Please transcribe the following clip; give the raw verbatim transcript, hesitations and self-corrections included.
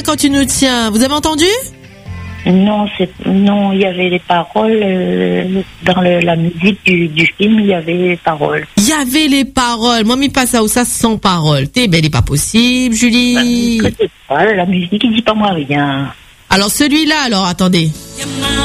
quand tu nous tiens. Vous avez entendu? Non, c'est non, il y avait les paroles euh, dans le, la musique du, du film, il y avait les paroles. Il y avait les paroles. Moi, mi passe à ça sans paroles. T'es belle, c'est pas possible, Julie. La musique, pas, la musique, il dit pas moi rien. Alors celui-là, alors attendez.